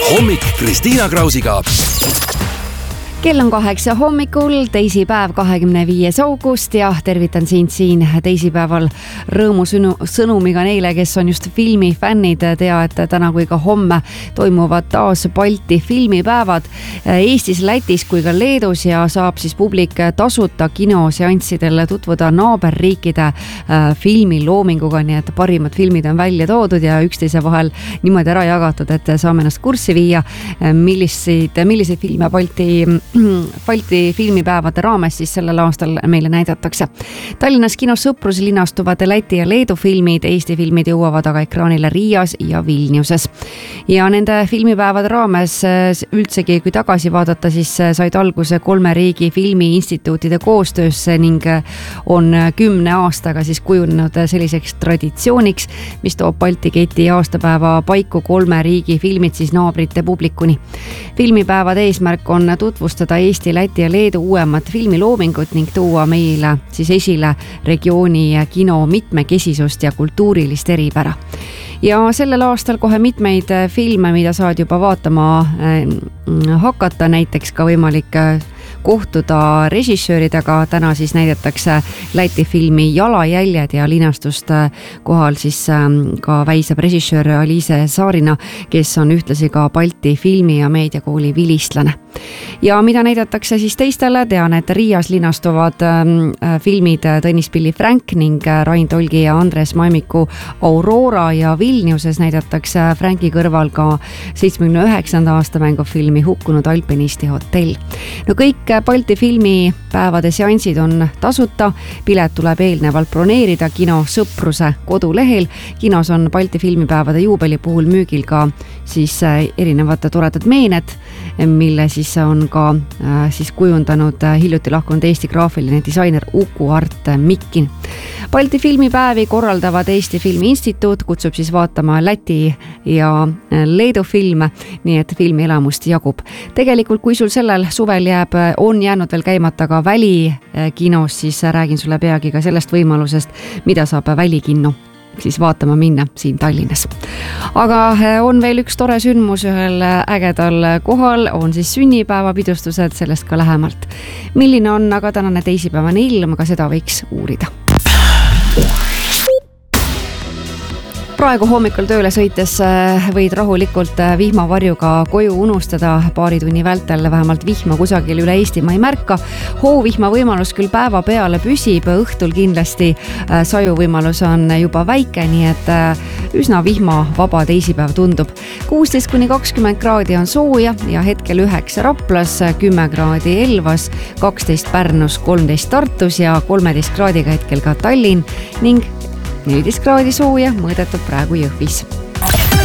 Hommik Kristiina Krausiga. Kell on 8 hommikul, teisipäev 25. august ja tervitan sind siin teisipäeval rõõmusõnumiga neile, kes on just filmifännid. Tea, et täna kui ka homme toimuvad taas Balti filmipäevad Eestis, Lätis kui ka Leedus ja saab siis publik tasuta kinoseanssidel tutvuda naaberriikide filmiloominguga, nii et parimad filmid on välja toodud ja üksteise vahel niimoodi ära jagatud, et saame ennast kurssi viia, milliseid filme Balti filmipäevade raames siis sellel aastal meile näidatakse. Tallinnas kinos Sõprus linastuvad Läti ja Leedu filmid, Eesti filmid jõuavad aga ekraanile Riias ja Vilniuses. Ja nende filmipäevade raames üldsegi, kui tagasi vaadata, siis said alguse 3 riigi filmiinstituutide koostöösse ning on 10 aastaga siis kujunenud selliseks traditsiooniks, mis toob Balti keti aastapäeva paiku 3 riigi filmid siis naabrite publikuni. Filmipäevade eesmärk on tutvustada Eesti, Läti ja Leedu uuemat filmiloomingut ning tuua meile siis esile regiooni kino mitmekesisust ja kultuurilist eripära. Ja sellel aastal kohe mitmeid filme, mida saad juba vaatama hakata, näiteks ka võimalik kohtuda režissööridega. Täna siis näidatakse Läti filmi Jalajäljed ja linastust kohal siis ka väisab režissöör Aliise Saarina, kes on ühtlasi ka Balti filmi- ja meediakooli vilistlane. Ja mida näidatakse siis teistele? Tean, et Riias linastuvad filmid Tõnis Pilli Frank ning Rain Tolgi ja Andres Maimiku Aurora ja Vilniuses näidatakse Franki kõrval ka 79. aasta mängufilmi Hukkunud alpinisti hotell. No kõik Balti filmipäevade seansid on tasuta, pilet tuleb eelnevalt broneerida kino Sõpruse kodulehel. Kinos on Balti filmipäevade juubeli puhul müügil ka siis erinevad toredad meened, mille siis on ka siis kujundanud hiljuti lahkunud Eesti graafiline disainer Uku Art Mikkin. Balti filmipäevi korraldavad Eesti Filmi Instituut, kutsub siis vaatama Läti ja Leedu filme, nii et filmielamust jagub. Tegelikult, kui sul sellel suvel on jäänud veel käimata ka välikinos, siis räägin sulle peagi ka sellest võimalusest, mida saab välikinno siis vaatama minna siin Tallinnas. Aga on veel üks tore sündmus ühel ägedal kohal, on siis sünnipäevapidustused, sellest ka lähemalt. Milline on aga tänane teisipäevane ilm, ka seda võiks uurida. Praegu hommikul tööle sõites võid rahulikult vihmavarjuga koju unustada, paari tunni vältel vähemalt vihma kusagil üle Eestimaa ei märka. Hoovihma võimalus küll päeva peale püsib, õhtul kindlasti saju võimalus on juba väike, nii et üsna vihmavaba teisipäev tundub. 16–20 kraadi on sooja ja hetkel 9 Raplas, 10 kraadi Elvas, 12 Pärnus, 13 Tartus ja 13 kraadiga hetkel ka Tallinn ning 14 kraadi sooja mõõdetud praegu Jõhvis.